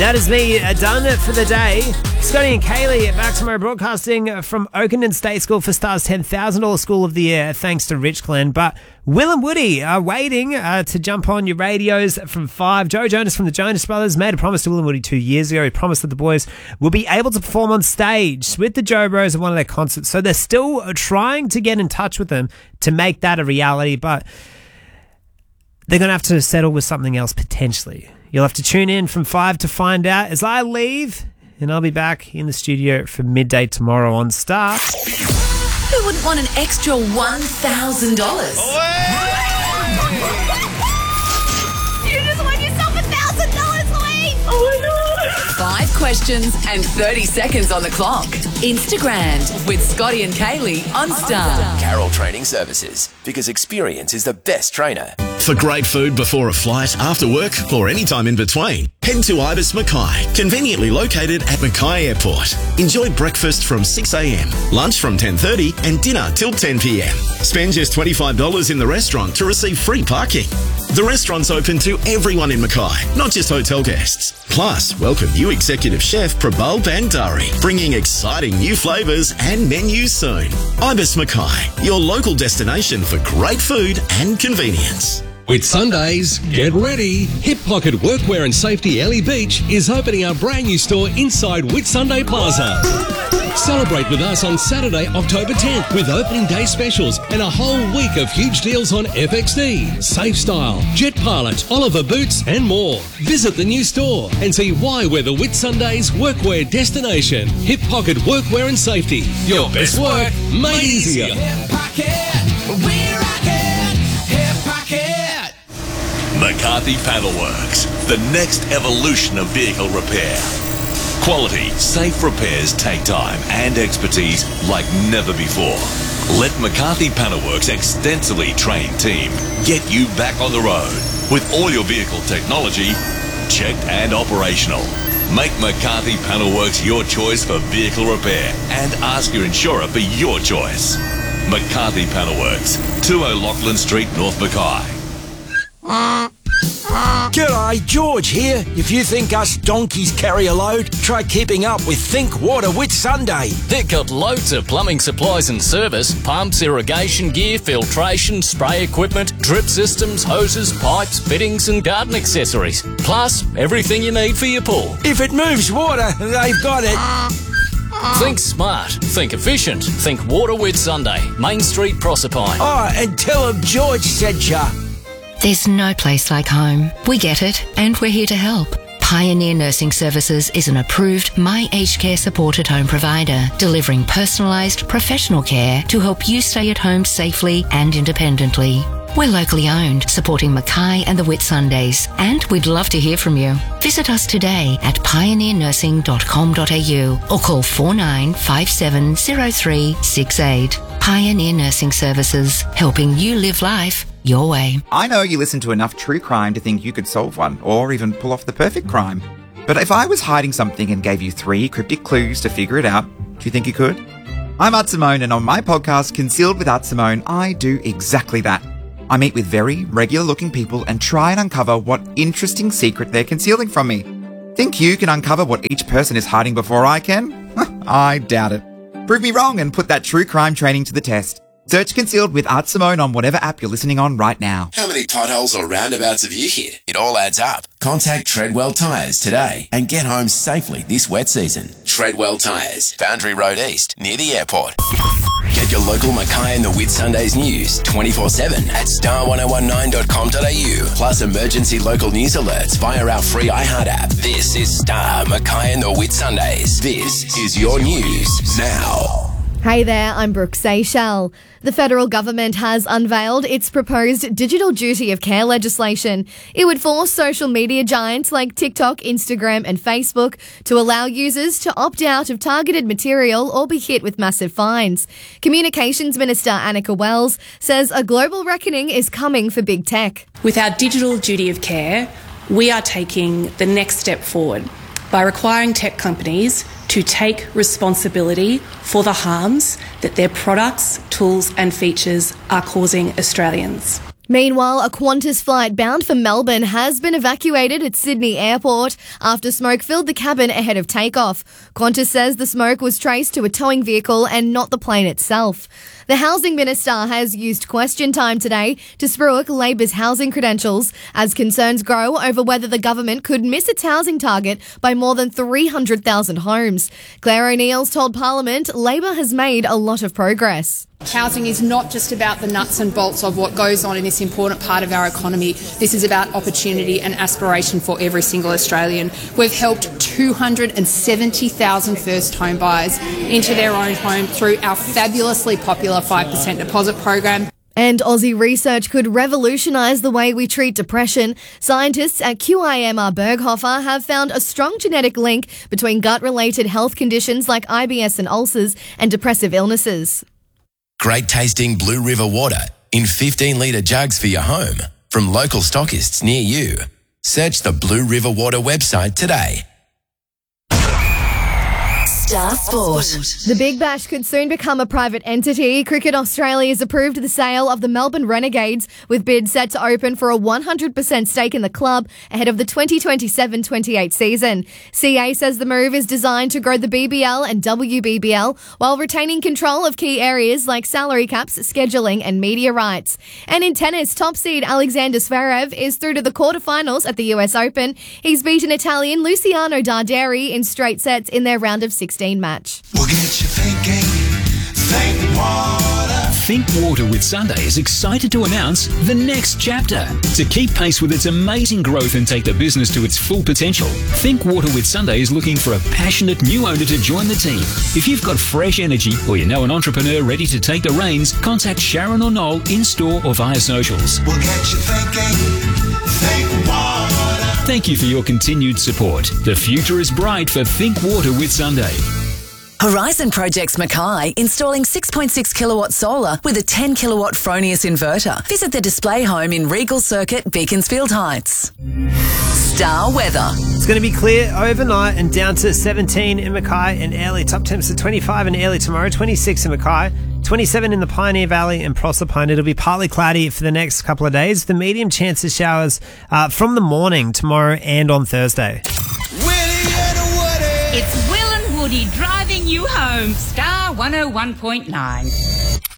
That is me done for the day. Scotty and Kaylee back tomorrow, broadcasting from Oakenden State School for Stars $10,000 School of the Year, thanks to Rich Glenn. But Will and Woody are waiting to jump on your radios from 5. Joe Jonas from the Jonas Brothers made a promise to Will and Woody 2 years ago. He promised that the boys will be able to perform on stage with the Joe Bros at one of their concerts. So they're still trying to get in touch with them to make that a reality, but they're going to have to settle with something else potentially. You'll have to tune in from 5 to find out as I leave, and I'll be back in the studio for midday tomorrow on Star. Who would want an extra $1,000? You just won yourself $1,000, Louise! Oh my God! 5 questions and 30 seconds on the clock. Instagram with Scotty and Kaylee on Star. Carroll Training Services, because experience is the best trainer. For great food before a flight, after work, or any time in between, head to Ibis Mackay, conveniently located at Mackay Airport. Enjoy breakfast from 6 a.m, lunch from 10:30 and dinner till 10 p.m. Spend just $25 in the restaurant to receive free parking. The restaurant's open to everyone in Mackay, not just hotel guests. Plus, welcome new executive chef Prabal Bhandari, bringing exciting new flavours and menus soon. Ibis Mackay, your local destination for great food and convenience. With Sundays, get ready. Hip Pocket Workwear and Safety Ellie Beach is opening our brand new store inside Whitsunday Plaza. Celebrate with us on Saturday, October 10th with opening day specials and a whole week of huge deals on FXD, Safe Style, Jet Pilot, Oliver Boots and more. Visit the new store and see why we're the Whitsundays workwear destination. Hip Pocket Workwear and Safety. Your best work made easier. Hip Pocket, we rock it. Hip Pocket. McCarthy Panelworks, the next evolution of vehicle repair. Quality, safe repairs take time and expertise like never before. Let McCarthy Panelworks' extensively trained team get you back on the road with all your vehicle technology checked and operational. Make McCarthy Panelworks your choice for vehicle repair and ask your insurer for your choice. McCarthy Panelworks, 20 Lachlan Street, North Mackay. G'day, George here. If you think us donkeys carry a load, try keeping up with Think Water Whitsunday. They've got loads of plumbing supplies and service, pumps, irrigation gear, filtration, spray equipment, drip systems, hoses, pipes, fittings and garden accessories. Plus, everything you need for your pool. If it moves water, they've got it. Think smart, think efficient, think Water Whitsunday, Main Street, Proserpine. Oh, and tell them George said ya. There's no place like home. We get it, and we're here to help. Pioneer Nursing Services is an approved My Aged Care supported home provider, delivering personalised, professional care to help you stay at home safely and independently. We're locally owned, supporting Mackay and the Whitsundays, and we'd love to hear from you. Visit us today at pioneernursing.com.au or call 49570368. Pioneer Nursing Services, helping you live life your way. I know you listen to enough true crime to think you could solve one, or even pull off the perfect crime. But if I was hiding something and gave you 3 cryptic clues to figure it out, do you think you could? I'm Art Simone, and on my podcast, Concealed with Art Simone, I do exactly that. I meet with very regular-looking people and try and uncover what interesting secret they're concealing from me. Think you can uncover what each person is hiding before I can? I doubt it. Prove me wrong and put that true crime training to the test. Search Concealed with Art Simone on whatever app you're listening on right now. How many potholes or roundabouts have you hit? It all adds up. Contact Treadwell Tyres today and get home safely this wet season. Treadwell Tyres, Boundary Road East, near the airport. Get your local Mackay and the Whitsundays news 24/7 at star1019.com.au. Plus emergency local news alerts via our free iHeart app. This is Star Mackay and the Whitsundays. This is your news now. Hey there, I'm Brooke Seychelles. The federal government has unveiled its proposed digital duty of care legislation. It would force social media giants like TikTok, Instagram and Facebook to allow users to opt out of targeted material or be hit with massive fines. Communications Minister Annika Wells says a global reckoning is coming for big tech. With our digital duty of care, we are taking the next step forward by requiring tech companies to take responsibility for the harms that their products, tools and features are causing Australians. Meanwhile, a Qantas flight bound for Melbourne has been evacuated at Sydney Airport after smoke filled the cabin ahead of takeoff. Qantas says the smoke was traced to a towing vehicle and not the plane itself. The Housing Minister has used question time today to spruik Labor's housing credentials as concerns grow over whether the government could miss its housing target by more than 300,000 homes. Claire O'Neill's told Parliament Labor has made a lot of progress. Housing is not just about the nuts and bolts of what goes on in this important part of our economy. This is about opportunity and aspiration for every single Australian. We've helped 270,000 first home buyers into their own home through our fabulously popular 5% deposit program. And Aussie research could revolutionise the way we treat depression. Scientists at QIMR Berghofer have found a strong genetic link between gut-related health conditions like IBS and ulcers and depressive illnesses. Great tasting Blue River water in 15-litre jugs for your home from local stockists near you. Search the Blue River Water website today. Star Sport. The Big Bash could soon become a private entity. Cricket Australia has approved the sale of the Melbourne Renegades, with bids set to open for a 100% stake in the club ahead of the 2027-28 season. CA says the move is designed to grow the BBL and WBBL while retaining control of key areas like salary caps, scheduling and media rights. And in tennis, top seed Alexander Zverev is through to the quarterfinals at the US Open. He's beaten Italian Luciano Darderi in straight sets in their round of 16 match. We'll get you thinking. Think water. Think Water with Sunday is excited to announce the next chapter. To keep pace with its amazing growth and take the business to its full potential, Think Water with Sunday is looking for a passionate new owner to join the team. If you've got fresh energy or you know an entrepreneur ready to take the reins, contact Sharon or Noel in store or via socials. We'll get you thinking. Think water. Thank you for your continued support. The future is bright for Think Water with Sunday. Horizon Projects Mackay installing 6.6 kilowatt solar with a 10 kilowatt Fronius inverter. Visit the display home in Regal Circuit, Beaconsfield Heights. Star weather. It's going to be clear overnight and down to 17 in Mackay and Airlie. Top temps at 25 in Airlie tomorrow, 26 in Mackay, 27 in the Pioneer Valley and Proserpine. It'll be partly cloudy for the next couple of days. The medium chance of showers from the morning tomorrow and on Thursday. It's Will and Woody driving you home. Star 101.9.